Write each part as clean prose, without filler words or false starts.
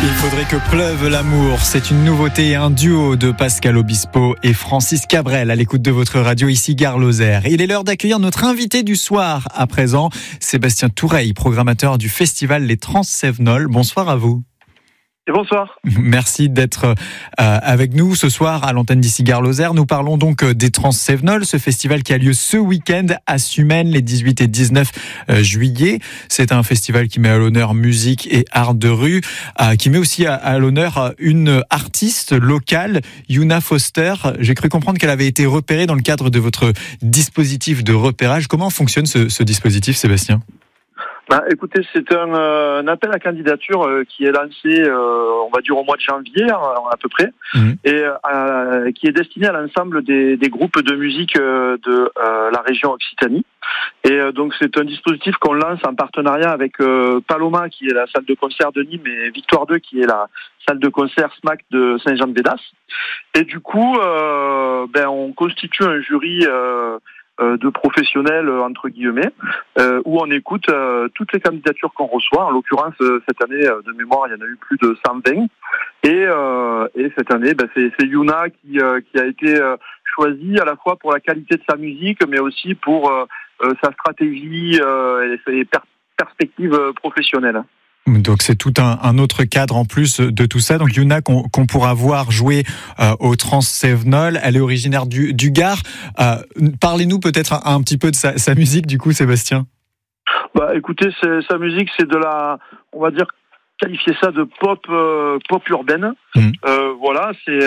Il faudrait que pleuve l'amour. C'est une nouveauté et un duo de Pascal Obispo et Francis Cabrel à l'écoute de votre radio, ici Gare Lozère. Il est l'heure d'accueillir notre invité du soir à présent, Sébastien Toureille, programmateur du festival Les Trans-Cévenols. Bonsoir à vous. Et bonsoir. Merci d'être avec nous ce soir à l'antenne d'ici Gare Lozère. Nous parlons donc des Trans-Cévenols, ce festival qui a lieu ce week-end à Sumène les 18 et 19 juillet. C'est un festival qui met à l'honneur musique et art de rue, qui met aussi à l'honneur une artiste locale, Yuna Foster. J'ai cru comprendre qu'elle avait été repérée dans le cadre de votre dispositif de repérage. Comment fonctionne ce dispositif, Sébastien ? Écoutez, c'est un appel à candidature qui est lancé, on va dire au mois de janvier à peu près, et qui est destiné à l'ensemble des groupes de musique de la région Occitanie. Et donc c'est un dispositif qu'on lance en partenariat avec Paloma, qui est la salle de concert de Nîmes, et Victoire 2, qui est la salle de concert SMAC de Saint-Jean-de-Védas. Et du coup, on constitue un jury de professionnels entre guillemets, où on écoute toutes les candidatures qu'on reçoit. En l'occurrence, cette année, de mémoire, il y en a eu plus de 120. Et cette année, c'est Yuna qui a été choisie à la fois pour la qualité de sa musique, mais aussi pour sa stratégie et ses perspectives professionnelles. Donc c'est tout un autre cadre en plus de tout ça. Donc Yuna qu'on pourra voir jouer au Trans-Cévenols, elle est originaire du Gard. Parlez-nous peut-être un petit peu de sa musique du coup, Sébastien. Écoutez, sa musique, c'est de la, on va dire, qualifier ça de pop urbaine. Voilà, c'est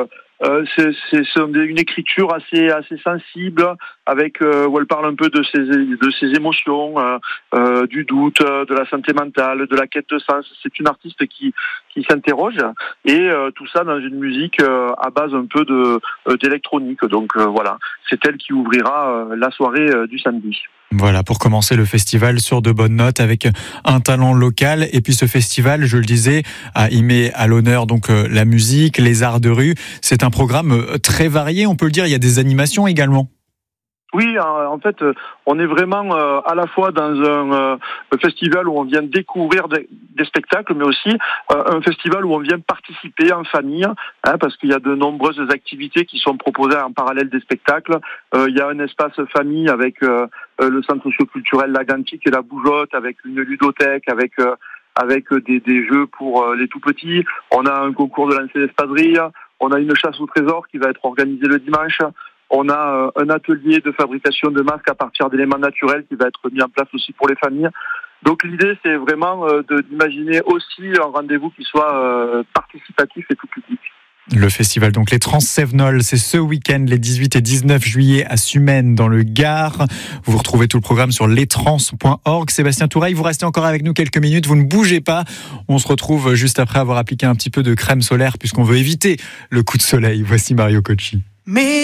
une écriture assez sensible, avec où elle parle un peu de ses émotions, du doute, de la santé mentale, de la quête de sens. C'est une artiste qui s'interroge, et tout ça dans une musique à base un peu d'électronique. Donc voilà, c'est elle qui ouvrira la soirée du samedi. Voilà, pour commencer le festival sur de bonnes notes avec un talent local. Et puis ce festival, je le disais, il met à l'honneur donc la musique, les arts de rue. C'est un programme très varié, on peut le dire. Il y a des animations également. Oui, en fait, on est vraiment à la fois dans un festival où on vient découvrir des spectacles, mais aussi un festival où on vient participer en famille, parce qu'il y a de nombreuses activités qui sont proposées en parallèle des spectacles. Il y a un espace famille avec le centre socio-culturel L'Agantique et la Bougeotte, avec une ludothèque, avec des jeux pour les tout petits. On a un concours de lancer d'espadrilles. On a une chasse au trésor qui va être organisée le dimanche. On a un atelier de fabrication de masques à partir d'éléments naturels qui va être mis en place aussi pour les familles. Donc l'idée, c'est vraiment d'imaginer aussi un rendez-vous qui soit participatif et tout public. Le festival, donc les Trans-Cévenols, c'est ce week-end, les 18 et 19 juillet à Sumène, dans le Gard. Vous retrouvez tout le programme sur lestrans.org. Sébastien Toureille, vous restez encore avec nous quelques minutes. Vous ne bougez pas. On se retrouve juste après avoir appliqué un petit peu de crème solaire, puisqu'on veut éviter le coup de soleil. Voici Mario Cocci.